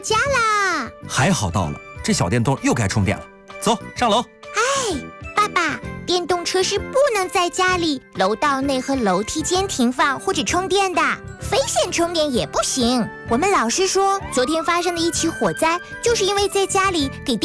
家啦！ 还好到了，这小电动又该充电了。走，上楼。 爸爸，电动车是不能在家里、楼道内和楼梯间停放或者充电的，非线充电也不行。我们老师说，昨天发生的一起火灾，就是因为在家里给电